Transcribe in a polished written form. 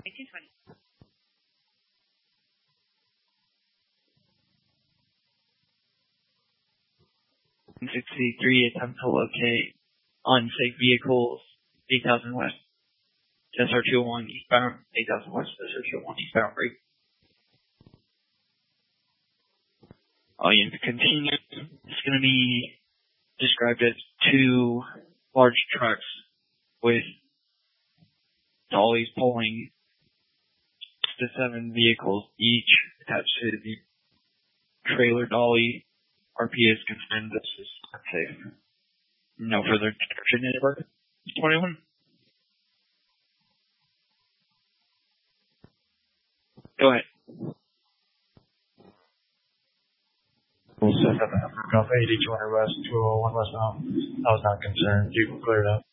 1820. 63, attempt to locate unsafe vehicles, 8000 west, SR 201 eastbound, 8000 west, SR 201 eastbound, break. Unit continue. It's going to be described as 2 large trucks with dollies pulling 6 to 7 vehicles each attached to the trailer dolly. RP is confirmed this is unsafe. No further description in Network 21. Go ahead. We'll set up a Golf 80 200 west, 201 westbound. I was not concerned. You can clear it up.